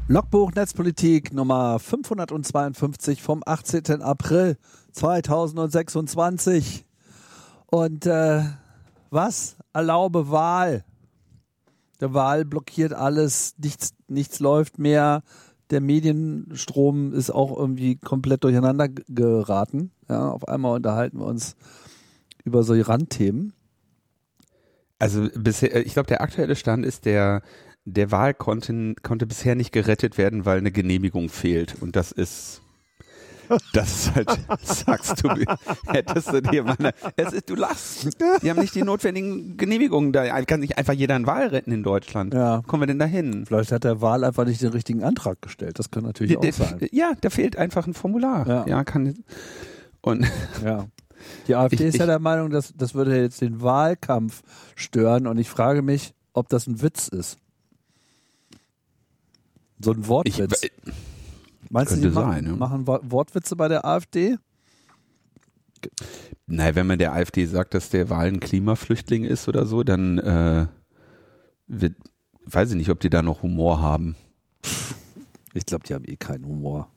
Logbuch Netzpolitik Nummer 552 vom 18. April 2026. Und was? Erlaube Wahl. Der Wahl blockiert alles, nichts läuft mehr. Der Medienstrom ist auch irgendwie komplett durcheinander geraten. Ja, auf einmal unterhalten wir uns über solche Randthemen. Also bisher, ich glaube, der aktuelle Stand ist, der Wahl konnte bisher nicht gerettet werden, weil eine Genehmigung fehlt. Und das ist halt, sagst du, hättest du dir mal, du lachst. Die haben nicht die notwendigen Genehmigungen. Da kann sich einfach jeder eine Wahl retten in Deutschland. Ja. Kommen wir denn da hin? Vielleicht hat der Wahl einfach nicht den richtigen Antrag gestellt. Das kann natürlich auch sein. Ja, da fehlt einfach ein Formular. Ja, und ja. Die AfD ist ja der Meinung, dass das würde jetzt den Wahlkampf stören. Und ich frage mich, ob das ein Witz ist. So ein Wortwitz. Meinst du, die machen Wortwitze bei der AfD? Nein, wenn man der AfD sagt, dass der Wahl ein Klimaflüchtling ist oder so, dann weiß ich nicht, ob die da noch Humor haben. Ich glaube, die haben eh keinen Humor.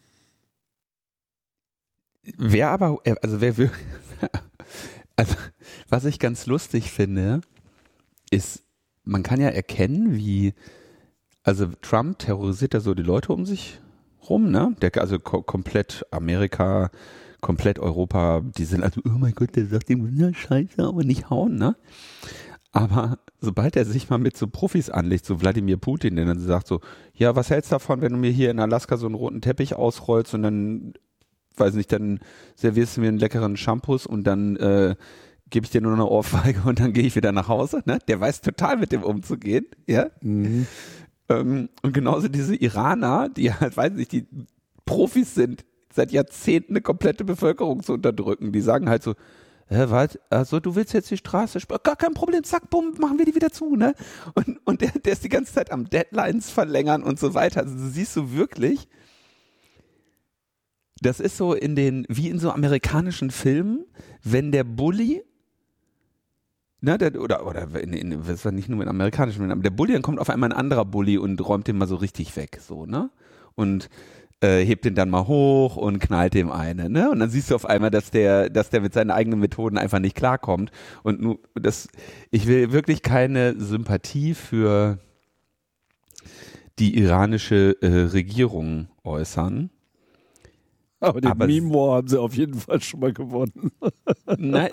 Was ich ganz lustig finde, ist, man kann ja erkennen, also Trump terrorisiert da so die Leute um sich rum, ne? Also komplett Amerika, komplett Europa, die sind also, oh mein Gott, der sagt ihm, Scheiße, aber nicht hauen, ne? Aber sobald er sich mal mit so Profis anlegt, so Wladimir Putin, der dann sagt so, ja, was hältst du davon, wenn du mir hier in Alaska so einen roten Teppich ausrollst und dann, weiß nicht, dann servierst du mir einen leckeren Shampoos und dann gebe ich dir nur eine Ohrfeige und dann gehe ich wieder nach Hause, ne? Der weiß total mit dem umzugehen, ja? Mhm. Und genauso diese Iraner, die halt, weiß nicht, die Profis sind, seit Jahrzehnten eine komplette Bevölkerung zu unterdrücken. Die sagen halt so, was? Also du willst jetzt die Straße sperren? Gar kein Problem, zack, bumm, machen wir die wieder zu, ne? Und der ist die ganze Zeit am Deadlines verlängern und so weiter. Also du siehst so wirklich, das ist so wie in so amerikanischen Filmen, wenn der Bully, ne, oder das war nicht nur mit amerikanischen Filmen, aber der Bully, dann kommt auf einmal ein anderer Bully und räumt den mal so richtig weg, so, ne? Und hebt den dann mal hoch und knallt dem eine, ne? Und dann siehst du auf einmal, dass der mit seinen eigenen Methoden einfach nicht klarkommt. Und ich will wirklich keine Sympathie für die iranische Regierung äußern. Aber den Meme War haben sie auf jeden Fall schon mal gewonnen. Nein,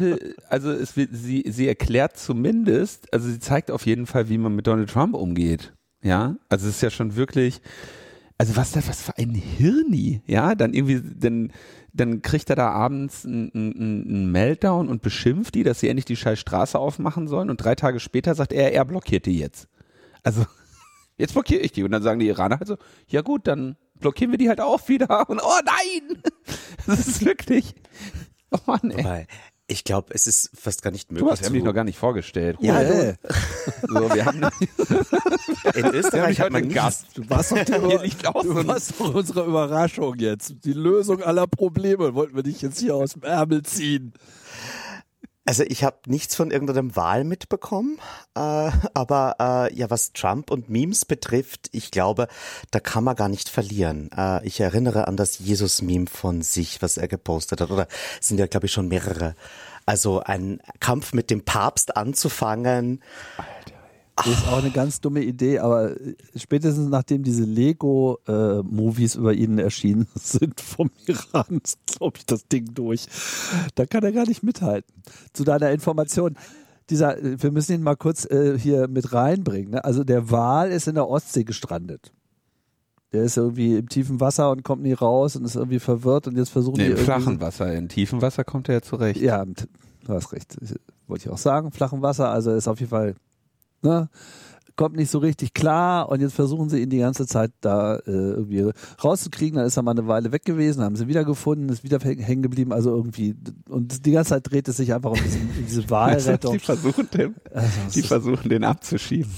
sie erklärt zumindest, also sie zeigt auf jeden Fall, wie man mit Donald Trump umgeht. Ja, also es ist ja schon wirklich, also was für ein Hirni, ja, dann irgendwie, dann kriegt er da abends einen Meltdown und beschimpft die, dass sie endlich die scheiß Straße aufmachen sollen und 3 Tage später sagt er blockiert die jetzt. Also, jetzt blockiere ich die und dann sagen die Iraner halt so, ja gut, dann blockieren wir die halt auch wieder und oh nein, das ist wirklich, oh Mann, ey. Wobei, ich glaube, es ist fast gar nicht möglich. Wir haben dich noch gar nicht vorgestellt. Ja, so, wir haben in Österreich hat man Gast. Du warst doch unsere Überraschung jetzt. Die Lösung aller Probleme wollten wir dich jetzt hier aus dem Ärmel ziehen. Also ich habe nichts von irgendeinem Wahl mitbekommen, aber ja, was Trump und Memes betrifft, ich glaube, da kann man gar nicht verlieren. Ich erinnere an das Jesus-Meme von sich, was er gepostet hat, oder es sind ja, glaube ich, schon mehrere. Also ein Kampf mit dem Papst anzufangen. Das ist auch eine ganz dumme Idee, aber spätestens nachdem diese Lego-Movies über ihn erschienen sind vom Iran, ist, glaube ich, das Ding durch. Da kann er gar nicht mithalten. Zu deiner Information, wir müssen ihn mal kurz hier mit reinbringen. Ne? Also der Wal ist in der Ostsee gestrandet. Der ist irgendwie im tiefen Wasser und kommt nie raus und ist irgendwie verwirrt und jetzt versuchen die im flachen Wasser, in tiefem Wasser kommt er ja zurecht. Ja, du hast recht. Wollte ich auch sagen, flachen Wasser, also ist auf jeden Fall, ne, kommt nicht so richtig klar und jetzt versuchen sie ihn die ganze Zeit da irgendwie rauszukriegen. Dann ist er mal eine Weile weg gewesen, haben sie wieder gefunden, ist wieder hängen geblieben, also irgendwie, und die ganze Zeit dreht es sich einfach um diese Wahlrettung. Die versuchen den abzuschieben.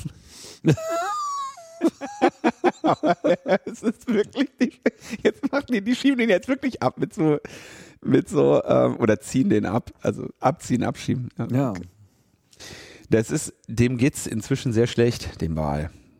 Es ist wirklich nicht, jetzt machen die schieben den jetzt wirklich ab mit so oder ziehen den ab, also abziehen, abschieben. Ja. Dem geht's inzwischen sehr schlecht, dem Wal.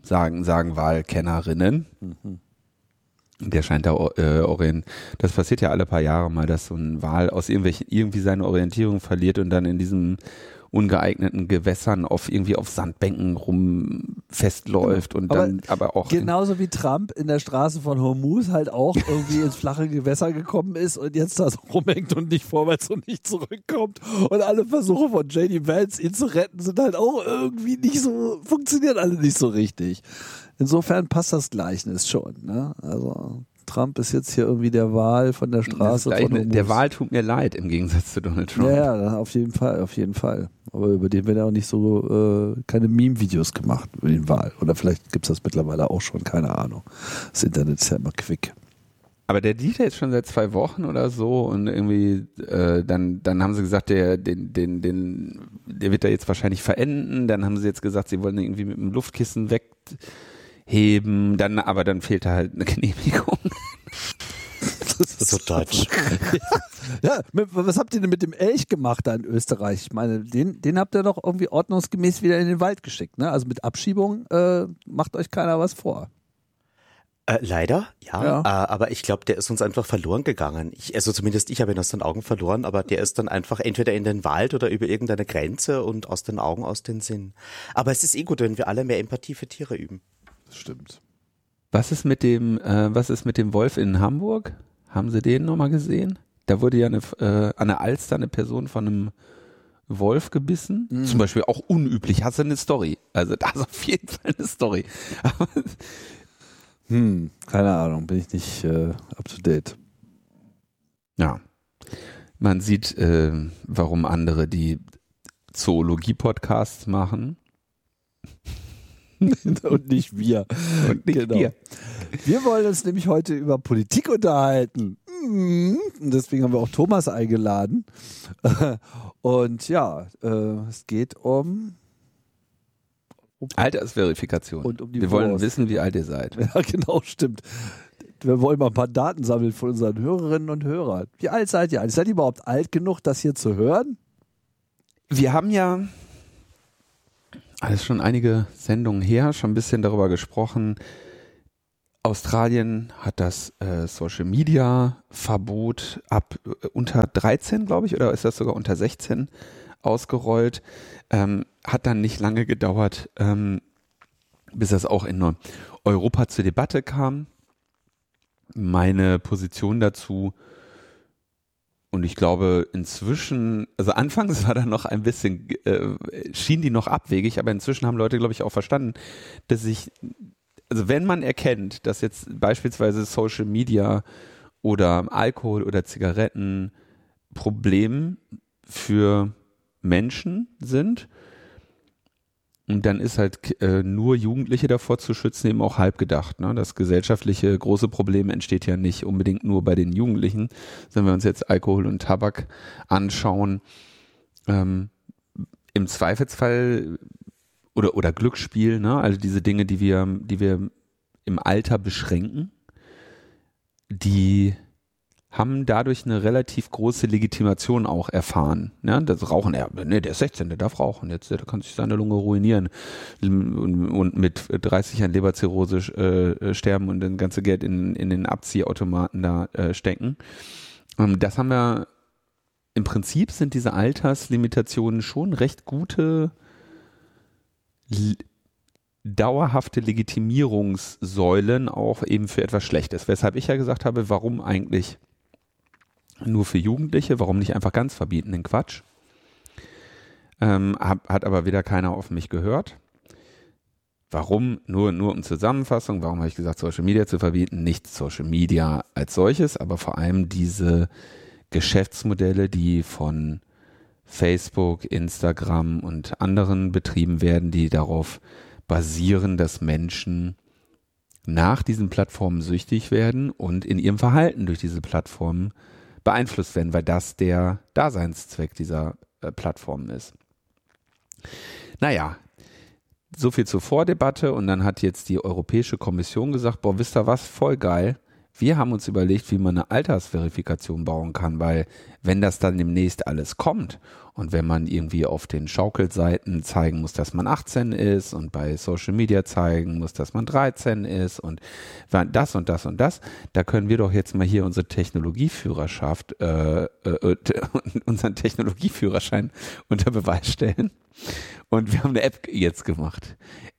sagen Wahlkennerinnen. Der scheint da das passiert ja alle paar Jahre mal, dass so ein Wal aus irgendwie seine Orientierung verliert und dann in diesen ungeeigneten Gewässern irgendwie auf Sandbänken festläuft und dann aber auch genauso wie Trump in der Straße von Hormuz halt auch irgendwie ins flache Gewässer gekommen ist und jetzt da so rumhängt und nicht vorwärts und nicht zurückkommt und alle Versuche von J.D. Vance, ihn zu retten, sind halt auch irgendwie nicht so, funktionieren alle nicht so richtig. Insofern passt das Gleichnis schon, ne? Also Trump ist jetzt hier irgendwie der Wal von der Straße von Hormuz. Der Wal tut mir leid im Gegensatz zu Donald Trump. Ja, auf jeden Fall. Aber über den werden ja auch nicht so keine Meme-Videos gemacht über den Wal. Oder vielleicht gibt es das mittlerweile auch schon, keine Ahnung. Das Internet ist ja immer quick. Aber der liegt ja jetzt schon seit 2 Wochen oder so und irgendwie dann haben sie gesagt, der wird da jetzt wahrscheinlich verenden. Dann haben sie jetzt gesagt, sie wollen ihn irgendwie mit dem Luftkissen wegheben. Aber dann fehlt da halt eine Genehmigung. Das ist so deutsch. Ja, was habt ihr denn mit dem Elch gemacht da in Österreich? Ich meine, den habt ihr doch irgendwie ordnungsgemäß wieder in den Wald geschickt, ne? Also mit Abschiebung macht euch keiner was vor. Leider, ja. Aber ich glaube, der ist uns einfach verloren gegangen. Zumindest ich habe ihn aus den Augen verloren, aber der ist dann einfach entweder in den Wald oder über irgendeine Grenze und aus den Augen, aus den Sinn. Aber es ist gut, wenn wir alle mehr Empathie für Tiere üben. Das stimmt. Was ist mit dem Wolf in Hamburg? Haben Sie den nochmal gesehen? Da wurde ja an der Alster eine Person von einem Wolf gebissen. Zum Beispiel auch unüblich. Hast du eine Story? Also da ist auf jeden Fall eine Story. Keine Ahnung, bin ich nicht up to date. Ja, man sieht, warum andere die Zoologie-Podcasts machen. Und nicht wir. Und nicht wir. Wir wollen uns nämlich heute über Politik unterhalten. Und deswegen haben wir auch Thomas eingeladen. Und ja, es geht um Altersverifikation. Und um die wir wollen wissen, wie alt ihr seid. Ja, genau, stimmt. Wir wollen mal ein paar Daten sammeln von unseren Hörerinnen und Hörern. Wie alt seid ihr? Seid ihr überhaupt alt genug, das hier zu hören? Wir haben ja alles schon einige Sendungen her, schon ein bisschen darüber gesprochen. Australien hat das Social Media Verbot ab unter 13, glaube ich, oder ist das sogar unter 16 ausgerollt. Hat dann nicht lange gedauert, bis das auch in Europa zur Debatte kam. Meine Position dazu, und ich glaube inzwischen, also anfangs war da noch ein bisschen, schien die noch abwegig, aber inzwischen haben Leute, glaube ich, auch verstanden, dass also wenn man erkennt, dass jetzt beispielsweise Social Media oder Alkohol oder Zigaretten Problem für Menschen sind, und dann ist halt nur Jugendliche davor zu schützen eben auch halb gedacht. Ne? Das gesellschaftliche große Problem entsteht ja nicht unbedingt nur bei den Jugendlichen, wenn wir uns jetzt Alkohol und Tabak anschauen. Im Zweifelsfall oder Glücksspiel, ne? Also diese Dinge, die wir im Alter beschränken, die haben dadurch eine relativ große Legitimation auch erfahren. Ne? Das Rauchen, der ist 16, der darf rauchen, der kann sich seine Lunge ruinieren und mit 30 an Leberzirrhose sterben und das ganze Geld in den Abziehautomaten da stecken. Das haben wir, im Prinzip sind diese Alterslimitationen schon recht gute, dauerhafte Legitimierungssäulen auch eben für etwas Schlechtes. Weshalb ich ja gesagt habe, warum eigentlich nur für Jugendliche, warum nicht einfach ganz verbieten, den Quatsch. Hat aber wieder keiner auf mich gehört. Warum? Nur um Zusammenfassung, warum habe ich gesagt, Social Media zu verbieten? Nicht Social Media als solches, aber vor allem diese Geschäftsmodelle, die von Facebook, Instagram und anderen betrieben werden, die darauf basieren, dass Menschen nach diesen Plattformen süchtig werden und in ihrem Verhalten durch diese Plattformen beeinflusst werden, weil das der Daseinszweck dieser Plattformen ist. Naja, so viel zur Vordebatte, und dann hat jetzt die Europäische Kommission gesagt, boah, wisst ihr was, voll geil, Wir haben uns überlegt, wie man eine Altersverifikation bauen kann, weil wenn das dann demnächst alles kommt und wenn man irgendwie auf den Schaukelseiten zeigen muss, dass man 18 ist und bei Social Media zeigen muss, dass man 13 ist und das und das und das, da können wir doch jetzt mal hier unsere Technologieführerschaft, unseren Technologieführerschein unter Beweis stellen. Und wir haben eine App jetzt gemacht.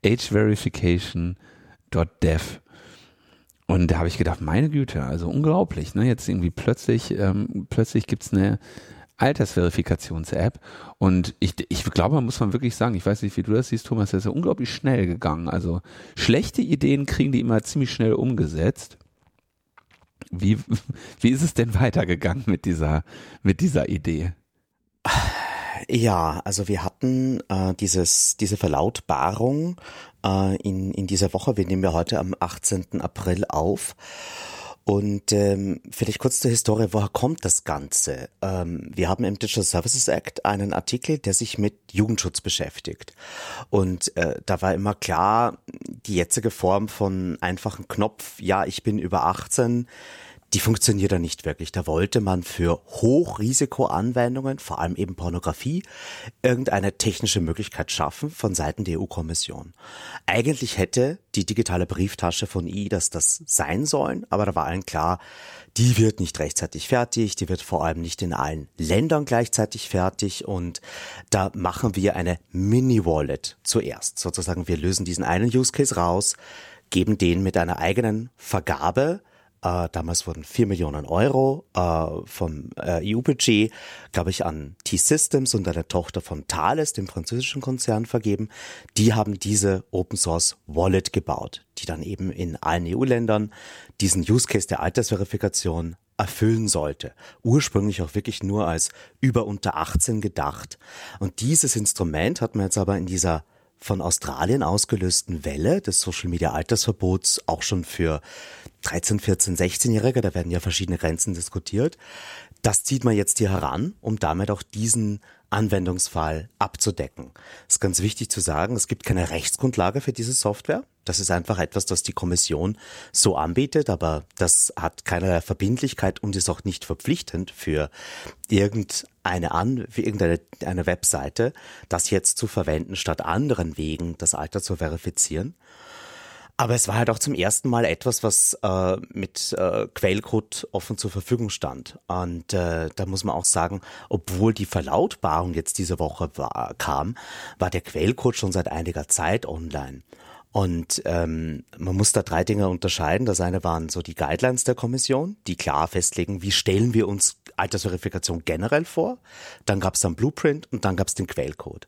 ageverification.dev. Und da habe ich gedacht, meine Güte, also unglaublich, ne? Jetzt irgendwie plötzlich gibt's eine Altersverifikations-App und ich glaube, muss man wirklich sagen, ich weiß nicht, wie du das siehst, Thomas, das ist ja unglaublich schnell gegangen. Also schlechte Ideen kriegen die immer ziemlich schnell umgesetzt. Wie ist es denn weitergegangen mit dieser Idee? Ja, also wir hatten diese Verlautbarung in dieser Woche. Wir nehmen ja heute am 18. April auf. Und vielleicht kurz zur Historie, woher kommt das Ganze? Wir haben im Digital Services Act einen Artikel, der sich mit Jugendschutz beschäftigt. Und da war immer klar, die jetzige Form von einfachen Knopf, ja, ich bin über 18, die funktioniert da nicht wirklich. Da wollte man für Hochrisikoanwendungen, vor allem eben Pornografie, irgendeine technische Möglichkeit schaffen von Seiten der EU-Kommission. Eigentlich hätte die digitale Brieftasche von das sein sollen, aber da war allen klar, die wird nicht rechtzeitig fertig, die wird vor allem nicht in allen Ländern gleichzeitig fertig und da machen wir eine Mini-Wallet zuerst. Sozusagen, wir lösen diesen einen Use Case raus, geben den mit einer eigenen Vergabe. Damals wurden 4 Millionen Euro vom EU-Budget, glaube ich, an T-Systems und einer Tochter von Thales, dem französischen Konzern, vergeben. Die haben diese Open-Source-Wallet gebaut, die dann eben in allen EU-Ländern diesen Use-Case der Altersverifikation erfüllen sollte. Ursprünglich auch wirklich nur als unter 18 gedacht. Und dieses Instrument hat man jetzt aber in dieser von Australien ausgelösten Welle des Social-Media-Altersverbots auch schon für 13, 14, 16-Jährige, da werden ja verschiedene Grenzen diskutiert. Das zieht man jetzt hier heran, um damit auch diesen Anwendungsfall abzudecken. Es ist ganz wichtig zu sagen, es gibt keine Rechtsgrundlage für diese Software. Das ist einfach etwas, das die Kommission so anbietet, aber das hat keinerlei Verbindlichkeit und ist auch nicht verpflichtend für irgendeine Webseite, das jetzt zu verwenden, statt anderen Wegen das Alter zu verifizieren. Aber es war halt auch zum ersten Mal etwas, was mit Quellcode offen zur Verfügung stand. Und da muss man auch sagen, obwohl die Verlautbarung jetzt diese Woche kam, war der Quellcode schon seit einiger Zeit online. Und man muss da 3 Dinge unterscheiden. Das eine waren so die Guidelines der Kommission, die klar festlegen, wie stellen wir uns Altersverifikation generell vor. Dann gab es einen Blueprint und dann gab es den Quellcode.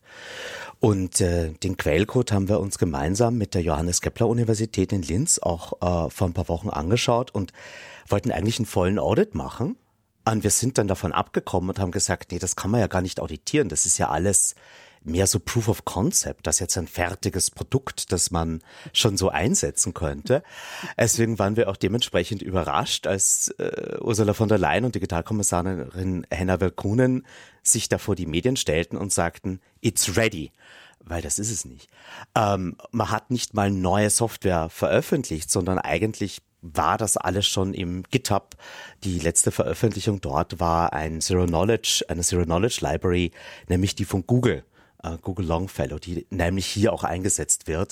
Und den Quellcode haben wir uns gemeinsam mit der Johannes Kepler Universität in Linz auch vor ein paar Wochen angeschaut und wollten eigentlich einen vollen Audit machen. Und wir sind dann davon abgekommen und haben gesagt, nee, das kann man ja gar nicht auditieren. Das ist ja alles mehr so Proof of Concept, das jetzt ein fertiges Produkt, das man schon so einsetzen könnte. Deswegen waren wir auch dementsprechend überrascht, als Ursula von der Leyen und Digitalkommissarin Henna Virkkunen sich da vor die Medien stellten und sagten, it's ready. Weil das ist es nicht. Man hat nicht mal neue Software veröffentlicht, sondern eigentlich war das alles schon im GitHub. Die letzte Veröffentlichung dort war eine Zero Knowledge Library, nämlich die von Google Longfellow, die nämlich hier auch eingesetzt wird.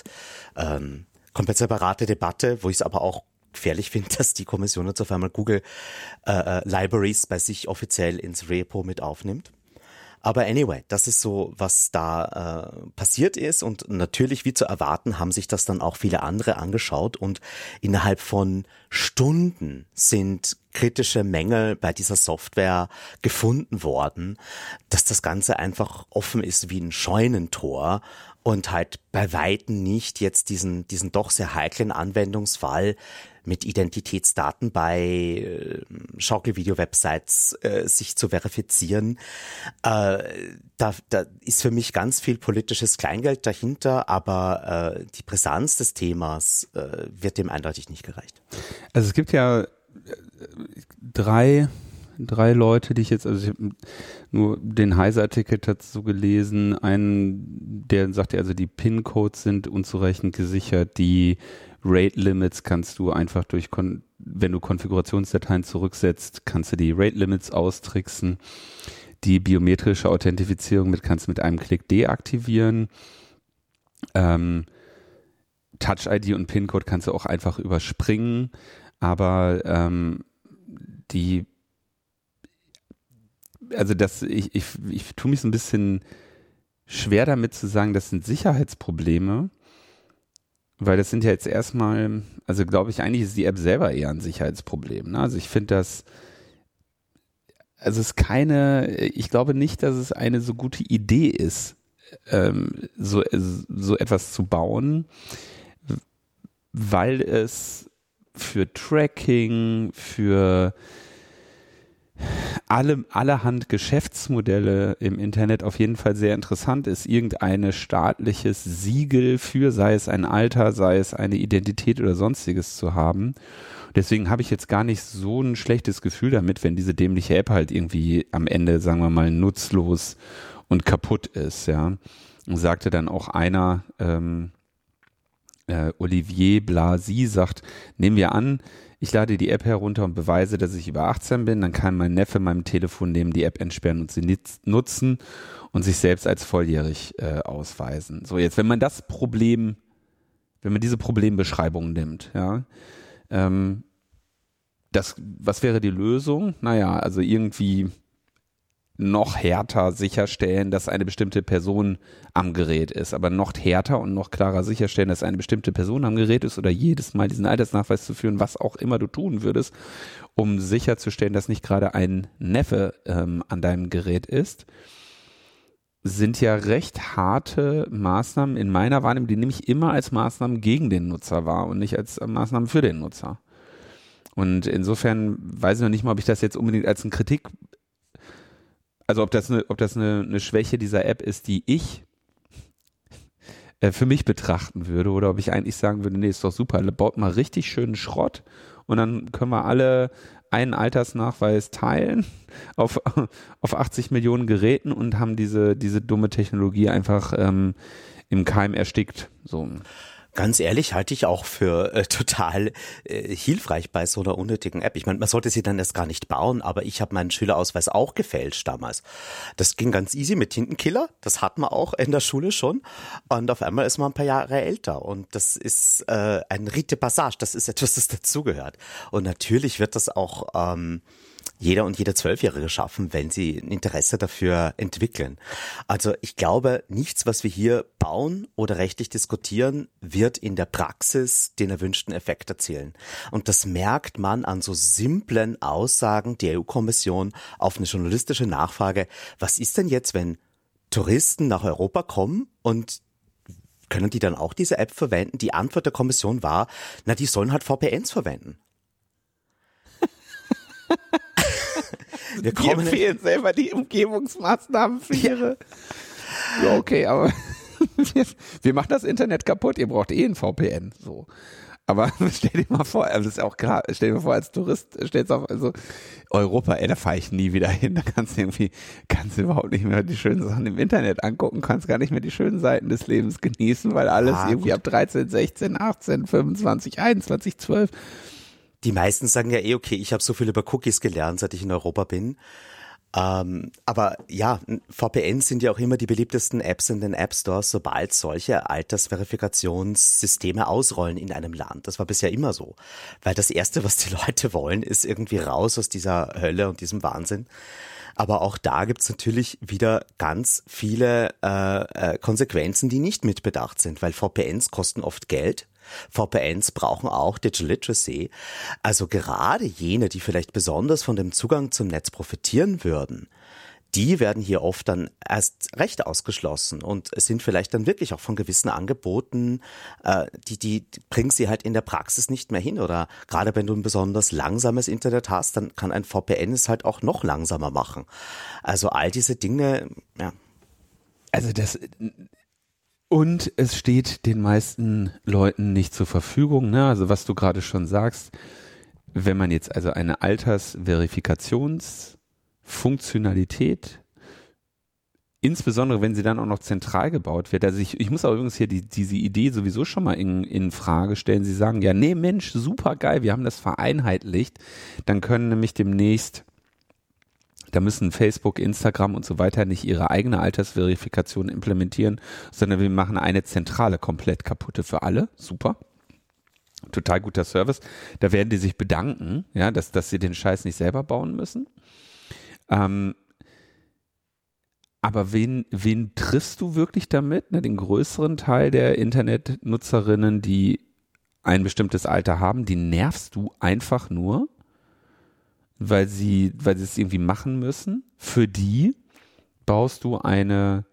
Komplett separate Debatte, wo ich es aber auch gefährlich finde, dass die Kommission jetzt auf einmal Google Libraries bei sich offiziell ins Repo mit aufnimmt. Aber anyway, das ist so, was da passiert ist und natürlich, wie zu erwarten, haben sich das dann auch viele andere angeschaut und innerhalb von Stunden sind kritische Mängel bei dieser Software gefunden worden, dass das Ganze einfach offen ist wie ein Scheunentor und halt bei Weitem nicht jetzt diesen doch sehr heiklen Anwendungsfall mit Identitätsdaten bei Schaukelvideo-Websites sich zu verifizieren. Da ist für mich ganz viel politisches Kleingeld dahinter, aber die Brisanz des Themas wird dem eindeutig nicht gerecht. Also es gibt ja drei Leute, die ich jetzt, also ich habe nur den Heise-Artikel dazu gelesen, einen, der sagt ja, also die PIN-Codes sind unzureichend gesichert, die Rate-Limits kannst du einfach durch wenn du Konfigurationsdateien zurücksetzt, kannst du die Rate Limits austricksen. Die biometrische Authentifizierung kannst du mit einem Klick deaktivieren. Touch-ID und PIN-Code kannst du auch einfach überspringen, aber ich tue mich so ein bisschen schwer damit zu sagen, das sind Sicherheitsprobleme, weil das sind ja jetzt erstmal, also glaube ich, eigentlich ist die App selber eher ein Sicherheitsproblem. Ne? Also ich finde das, also ich glaube nicht, dass es eine so gute Idee ist, so etwas zu bauen, weil es für Tracking, für allerhand Geschäftsmodelle im Internet auf jeden Fall sehr interessant ist, irgendein staatliches Siegel für, sei es ein Alter, sei es eine Identität oder sonstiges zu haben. Deswegen habe ich jetzt gar nicht so ein schlechtes Gefühl damit, wenn diese dämliche App halt irgendwie am Ende, sagen wir mal, nutzlos und kaputt ist, ja. Und sagte dann auch einer, Olivier Blasi sagt, nehmen wir an, ich lade die App herunter und beweise, dass ich über 18 bin, dann kann mein Neffe meinem Telefon nehmen, die App entsperren und sie nutzen und sich selbst als volljährig ausweisen. So, jetzt, wenn man diese Problembeschreibung nimmt, ja, was wäre die Lösung? Naja, also irgendwie noch härter sicherstellen, dass eine bestimmte Person am Gerät ist, aber noch härter und noch klarer sicherstellen, dass eine bestimmte Person am Gerät ist oder jedes Mal diesen Altersnachweis zu führen, was auch immer du tun würdest, um sicherzustellen, dass nicht gerade ein Neffe an deinem Gerät ist, sind ja recht harte Maßnahmen in meiner Wahrnehmung, die nehme ich immer als Maßnahmen gegen den Nutzer wahr und nicht als Maßnahmen für den Nutzer. Und insofern weiß ich noch nicht mal, ob ich das jetzt unbedingt als eine Kritik, also ob das eine Schwäche dieser App ist, die ich für mich betrachten würde, oder ob ich eigentlich sagen würde, nee, ist doch super, baut mal richtig schönen Schrott und dann können wir alle einen Altersnachweis teilen auf 80 Millionen Geräten und haben diese dumme Technologie einfach im Keim erstickt. So. Ganz ehrlich, halte ich auch für total hilfreich bei so einer unnötigen App. Ich meine, man sollte sie dann erst gar nicht bauen, aber ich habe meinen Schülerausweis auch gefälscht damals. Das ging ganz easy mit Tintenkiller, das hat man auch in der Schule schon und auf einmal ist man ein paar Jahre älter und das ist ein Rite de Passage, das ist etwas, das dazugehört. Und natürlich wird das auch jeder und jede 12-Jährige schaffen, wenn sie ein Interesse dafür entwickeln. Also ich glaube, nichts, was wir hier bauen oder rechtlich diskutieren, wird in der Praxis den erwünschten Effekt erzielen. Und das merkt man an so simplen Aussagen der EU-Kommission auf eine journalistische Nachfrage. Was ist denn jetzt, wenn Touristen nach Europa kommen und können die dann auch diese App verwenden? Die Antwort der Kommission war, na, die sollen halt VPNs verwenden. Die empfehlen selber die Umgebungsmaßnahmen für ihre. Ja, okay, aber wir machen das Internet kaputt, ihr braucht ein VPN. So. Aber stell dir mal vor, das ist auch klar, stell dir mal vor, als Tourist stellst du auf, also Europa, da fahre ich nie wieder hin, da kannst du überhaupt nicht mehr die schönen Sachen im Internet angucken, kannst gar nicht mehr die schönen Seiten des Lebens genießen, weil alles irgendwie ab 13, 16, 18, 25, 21, 12. Die meisten sagen ja okay, ich habe so viel über Cookies gelernt, seit ich in Europa bin. Aber ja, VPNs sind ja auch immer die beliebtesten Apps in den App Stores, sobald solche Altersverifikationssysteme ausrollen in einem Land. Das war bisher immer so. Weil das Erste, was die Leute wollen, ist irgendwie raus aus dieser Hölle und diesem Wahnsinn. Aber auch da gibt's natürlich wieder ganz viele Konsequenzen, die nicht mitbedacht sind, weil VPNs kosten oft Geld. VPNs brauchen auch Digital Literacy. Also gerade jene, die vielleicht besonders von dem Zugang zum Netz profitieren würden, die werden hier oft dann erst recht ausgeschlossen und sind vielleicht dann wirklich auch von gewissen Angeboten, die bringen sie halt in der Praxis nicht mehr hin. Oder gerade wenn du ein besonders langsames Internet hast, dann kann ein VPN es halt auch noch langsamer machen. Also all diese Dinge, ja. Also und es steht den meisten Leuten nicht zur Verfügung, ne? Also was du gerade schon sagst, wenn man jetzt also eine Altersverifikationsfunktionalität insbesondere wenn sie dann auch noch zentral gebaut wird. Also ich muss aber übrigens hier diese Idee sowieso schon mal in Frage stellen. Sie sagen, ja, nee, Mensch, super geil, wir haben das vereinheitlicht. Dann können nämlich demnächst, da müssen Facebook, Instagram und so weiter nicht ihre eigene Altersverifikation implementieren, sondern wir machen eine zentrale, komplett kaputte für alle. Super. Total guter Service. Da werden die sich bedanken, ja, dass sie den Scheiß nicht selber bauen müssen. Aber wen triffst du wirklich damit? Na, den größeren Teil der Internetnutzerinnen, die ein bestimmtes Alter haben, die nervst du einfach nur, weil sie es irgendwie machen müssen. Für die baust du ein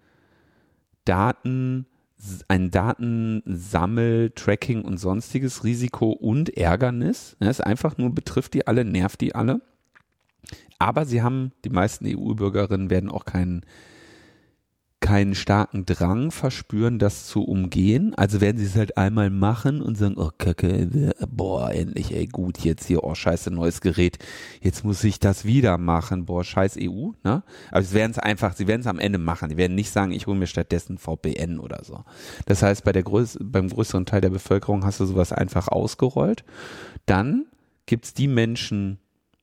Datensammel, Tracking und sonstiges Risiko und Ärgernis. Es einfach nur betrifft die alle, nervt die alle. Aber die meisten EU-Bürgerinnen werden auch keinen starken Drang verspüren, das zu umgehen. Also werden sie es halt einmal machen und sagen, oh Kacke, boah, endlich, ey, gut, jetzt hier, oh scheiße, neues Gerät, jetzt muss ich das wieder machen, boah, scheiß EU, ne? Aber sie werden es am Ende machen. Die werden nicht sagen, ich hole mir stattdessen VPN oder so. Das heißt, beim größeren Teil der Bevölkerung hast du sowas einfach ausgerollt. Dann gibt's die Menschen,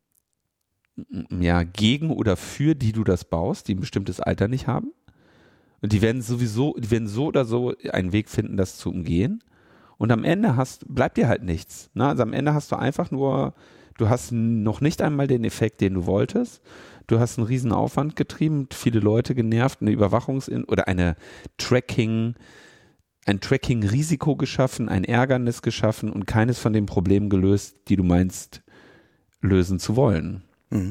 ja, gegen oder für die du das baust, die ein bestimmtes Alter nicht haben. Und die werden so oder so einen Weg finden, das zu umgehen. Und am Ende bleibt dir halt nichts. Ne? Also am Ende hast du einfach nur, du hast noch nicht einmal den Effekt, den du wolltest. Du hast einen riesen Aufwand getrieben, viele Leute genervt, ein Tracking-Risiko geschaffen, ein Ärgernis geschaffen und keines von den Problemen gelöst, die du meinst, lösen zu wollen. Mhm.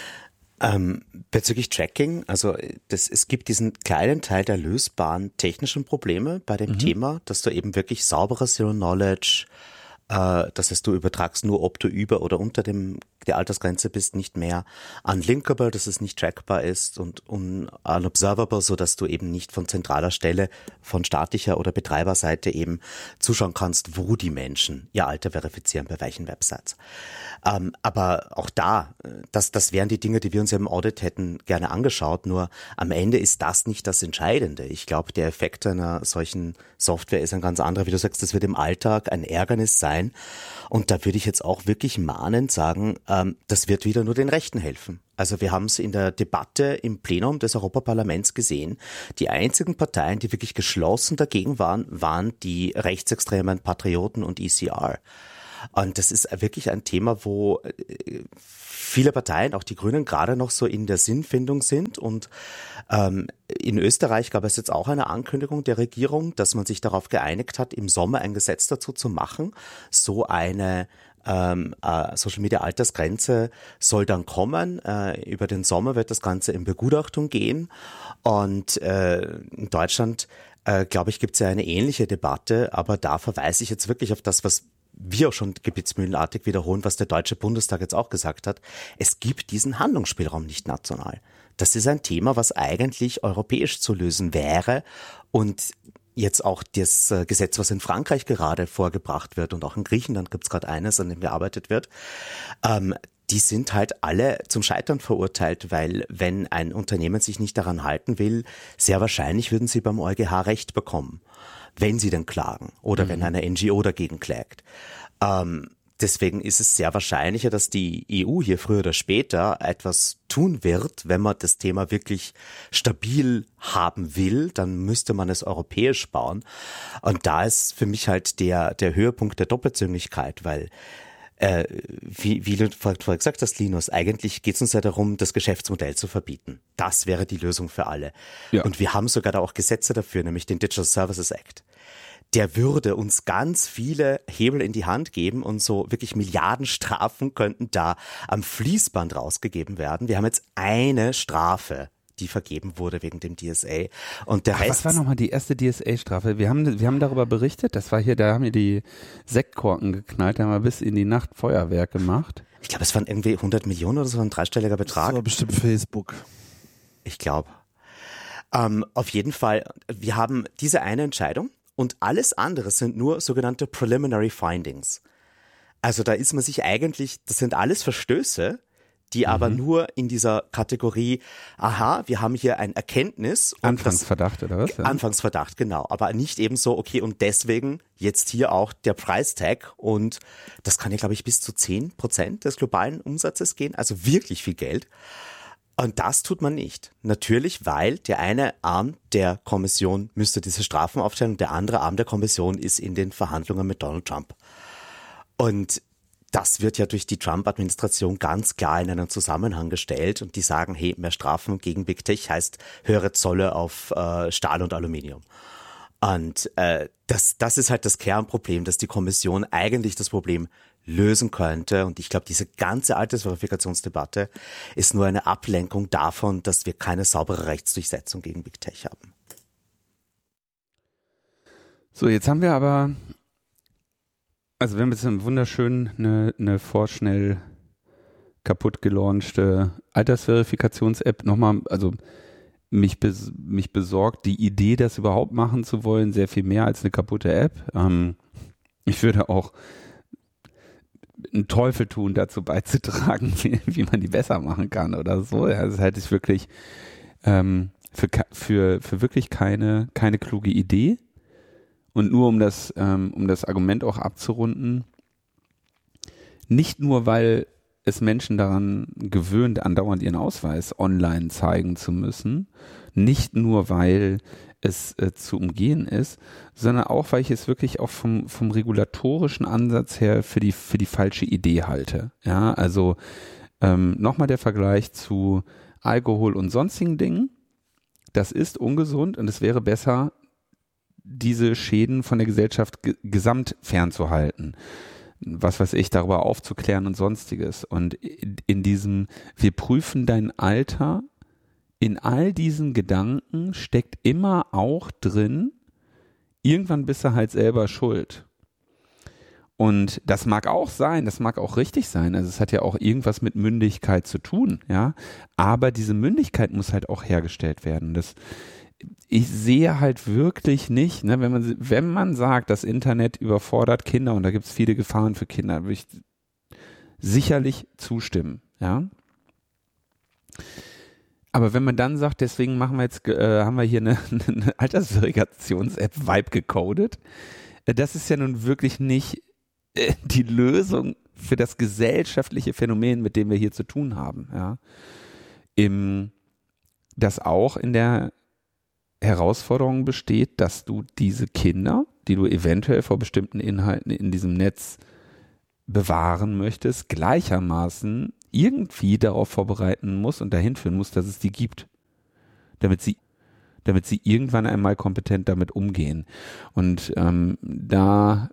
Bezüglich Tracking, also es gibt diesen kleinen Teil der lösbaren technischen Probleme bei dem Thema, dass du eben wirklich sauberes Zero Knowledge, das heißt, du übertragst nur, ob du über oder unter der Altersgrenze bist, nicht mehr unlinkable, dass es nicht trackbar ist und unobservable, so dass du eben nicht von zentraler Stelle, von staatlicher oder Betreiberseite eben zuschauen kannst, wo die Menschen ihr Alter verifizieren, bei welchen Websites. Aber auch das wären die Dinge, die wir uns ja im Audit hätten gerne angeschaut, nur am Ende ist das nicht das Entscheidende. Ich glaube, der Effekt einer solchen Software ist ein ganz anderer. Wie du sagst, das wird im Alltag ein Ärgernis sein. Und da würde ich jetzt auch wirklich mahnend sagen, das wird wieder nur den Rechten helfen. Also wir haben es in der Debatte im Plenum des Europaparlaments gesehen. Die einzigen Parteien, die wirklich geschlossen dagegen waren die rechtsextremen Patrioten und ECR. Und das ist wirklich ein Thema, wo viele Parteien, auch die Grünen, gerade noch so in der Sinnfindung sind. Und in Österreich gab es jetzt auch eine Ankündigung der Regierung, dass man sich darauf geeinigt hat, im Sommer ein Gesetz dazu zu machen. So eine Social Media Altersgrenze soll dann kommen. Über den Sommer wird das Ganze in Begutachtung gehen. Und in Deutschland, glaube ich, gibt es ja eine ähnliche Debatte. Aber da verweise ich jetzt wirklich auf das, was wir auch schon gebetsmühlenartig wiederholen, was der Deutsche Bundestag jetzt auch gesagt hat. Es gibt diesen Handlungsspielraum nicht national. Das ist ein Thema, was eigentlich europäisch zu lösen wäre und jetzt auch das Gesetz, was in Frankreich gerade vorgebracht wird und auch in Griechenland gibt es gerade eines, an dem gearbeitet wird, die sind halt alle zum Scheitern verurteilt, weil wenn ein Unternehmen sich nicht daran halten will, sehr wahrscheinlich würden sie beim EuGH Recht bekommen, wenn sie denn klagen oder wenn eine NGO dagegen klagt. Deswegen ist es sehr wahrscheinlicher, dass die EU hier früher oder später etwas tun wird. Wenn man das Thema wirklich stabil haben will, dann müsste man es europäisch bauen. Und da ist für mich halt der Höhepunkt der Doppelzüngigkeit, weil wie du vorher gesagt hast, Linus, eigentlich geht es uns ja darum, das Geschäftsmodell zu verbieten. Das wäre die Lösung für alle. Ja. Und wir haben sogar da auch Gesetze dafür, nämlich den Digital Services Act. Der würde uns ganz viele Hebel in die Hand geben und so wirklich Milliardenstrafen könnten da am Fließband rausgegeben werden. Wir haben jetzt eine Strafe, die vergeben wurde wegen dem DSA. Und der Rest. Was war nochmal die erste DSA-Strafe? Wir haben darüber berichtet, da haben wir die Sektkorken geknallt, da haben wir bis in die Nacht Feuerwerk gemacht. Ich glaube, es waren irgendwie 100 Millionen oder so, ein dreistelliger Betrag. Das war bestimmt Facebook. Ich glaube. Auf jeden Fall, wir haben diese eine Entscheidung und alles andere sind nur sogenannte Preliminary Findings. Also da ist man sich eigentlich, das sind alles Verstöße, die aber nur in dieser Kategorie, aha, wir haben hier ein Erkenntnis. Und Anfangsverdacht oder was? Ja? Anfangsverdacht, genau. Aber nicht eben so, okay, und deswegen jetzt hier auch der Preistag. Und das kann ja, glaube ich, bis zu 10% des globalen Umsatzes gehen. Also wirklich viel Geld. Und das tut man nicht. Natürlich, weil der eine Arm der Kommission müsste diese Strafen aufstellen und der andere Arm der Kommission ist in den Verhandlungen mit Donald Trump. Und das wird ja durch die Trump-Administration ganz klar in einen Zusammenhang gestellt und die sagen, hey, mehr Strafen gegen Big Tech heißt höhere Zölle auf Stahl und Aluminium. Und das ist halt das Kernproblem, dass die Kommission eigentlich das Problem lösen könnte. Und ich glaube, diese ganze Altersverifikationsdebatte ist nur eine Ablenkung davon, dass wir keine saubere Rechtsdurchsetzung gegen Big Tech haben. So, jetzt haben wir aber, also wir haben jetzt wunderschön eine vorschnell kaputt gelaunchte Altersverifikations-App. Nochmal, also mich besorgt die Idee, das überhaupt machen zu wollen, sehr viel mehr als eine kaputte App. Ich würde auch einen Teufel tun, dazu beizutragen, wie man die besser machen kann oder so. Ja, das halte ich wirklich für wirklich keine kluge Idee. Und nur um das Argument auch abzurunden, nicht nur, weil es Menschen daran gewöhnt, andauernd ihren Ausweis online zeigen zu müssen, nicht nur, weil es zu umgehen ist, sondern auch, weil ich es wirklich auch vom regulatorischen Ansatz her für die falsche Idee halte. Ja, also nochmal der Vergleich zu Alkohol und sonstigen Dingen. Das ist ungesund und es wäre besser, diese Schäden von der Gesellschaft gesamt fernzuhalten. Was weiß ich, darüber aufzuklären und sonstiges. Und in diesem, wir prüfen dein Alter, in all diesen Gedanken steckt immer auch drin, irgendwann bist du halt selber schuld. Und das mag auch sein, das mag auch richtig sein. Also es hat ja auch irgendwas mit Mündigkeit zu tun, ja. Aber diese Mündigkeit muss halt auch hergestellt werden. Ich sehe halt wirklich nicht, ne, wenn man sagt, das Internet überfordert Kinder und da gibt es viele Gefahren für Kinder, würde ich sicherlich zustimmen, ja. Aber wenn man dann sagt, deswegen haben wir hier eine Altersverifikations-App Vibe gecodet, das ist ja nun wirklich nicht die Lösung für das gesellschaftliche Phänomen, mit dem wir hier zu tun haben, ja. Das auch in der Herausforderung besteht, dass du diese Kinder, die du eventuell vor bestimmten Inhalten in diesem Netz bewahren möchtest, gleichermaßen irgendwie darauf vorbereiten musst und dahin führen musst, dass es die gibt, damit sie irgendwann einmal kompetent damit umgehen. Und da